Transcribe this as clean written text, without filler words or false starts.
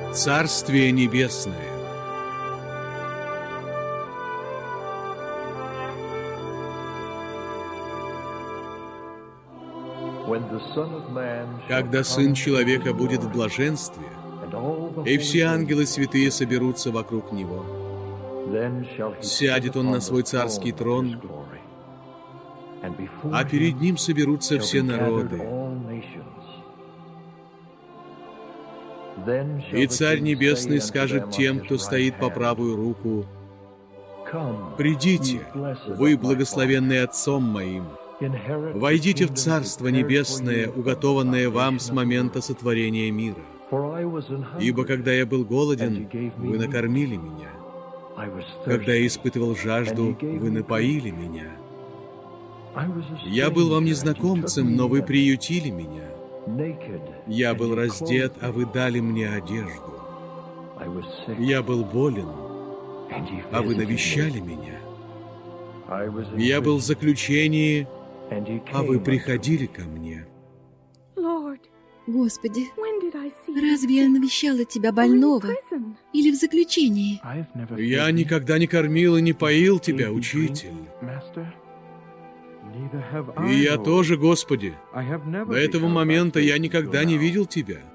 Царствие Небесное. Когда Сын Человека будет в блаженстве, и все ангелы святые соберутся вокруг Него, сядет Он на свой царский трон, а перед Ним соберутся все народы. И Царь Небесный скажет тем, кто стоит по правую руку: «Придите, вы, благословенные Отцом Моим, войдите в Царство Небесное, уготованное вам с момента сотворения мира. Ибо когда я был голоден, вы накормили меня. Когда я испытывал жажду, вы напоили меня. Я был вам незнакомцем, но вы приютили меня. Я был раздет, а вы дали мне одежду. Я был болен, а вы навещали меня. Я был в заключении, а вы приходили ко мне». Господи, разве я навещала Тебя больного или в заключении? Я никогда не кормил и не поил Тебя, Учитель. И я тоже, Господи. До этого момента я никогда не видел Тебя.